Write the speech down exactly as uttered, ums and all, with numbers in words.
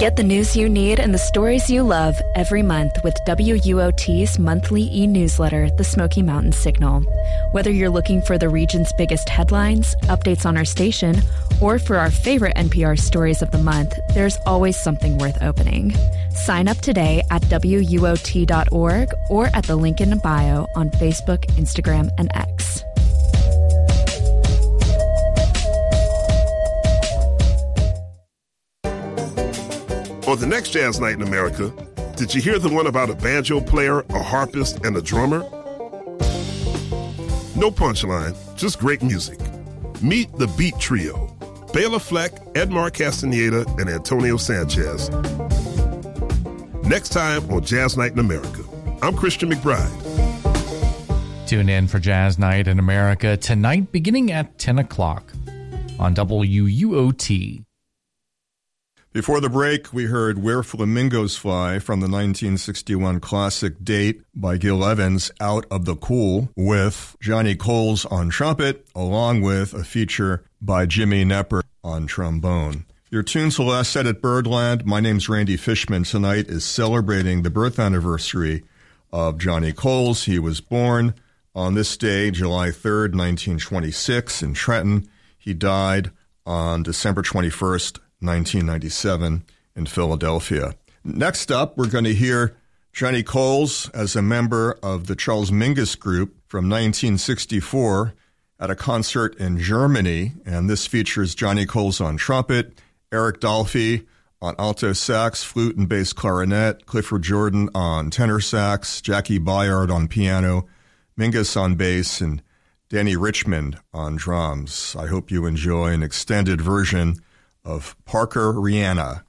Get the news you need and the stories you love every month with W U O T's monthly e-newsletter, The Smoky Mountain Signal. Whether you're looking for the region's biggest headlines, updates on our station, or for our favorite N P R stories of the month, there's always something worth opening. Sign up today at W U O T dot org or at the link in bio on Facebook, Instagram, and X. On the next Jazz Night in America, did you hear the one about a banjo player, a harpist, and a drummer? No punchline, just great music. Meet the Beat Trio, Bela Fleck, Edmar Castaneda, and Antonio Sanchez. Next time on Jazz Night in America. I'm Christian McBride. Tune in for Jazz Night in America tonight beginning at ten o'clock on W U O T. Before the break, we heard Where Flamingos Fly from the nineteen sixty-one classic Date by Gil Evans, Out of the Cool, with Johnny Coles on trumpet, along with a feature by Jimmy Knepper on trombone. Your tunes the last set at Birdland. My name's Randy Fishman. Tonight is celebrating the birth anniversary of Johnny Coles. He was born on this day, July third, nineteen twenty-six, in Trenton. He died on December twenty-first, nineteen ninety-seven, in Philadelphia. Next up, we're going to hear Johnny Coles as a member of the Charles Mingus Group from nineteen sixty-four at a concert in Germany, and this features Johnny Coles on trumpet, Eric Dolphy on alto sax, flute and bass clarinet, Clifford Jordan on tenor sax, Jackie Bayard on piano, Mingus on bass, and Danny Richmond on drums. I hope you enjoy an extended version of Parker Rihanna.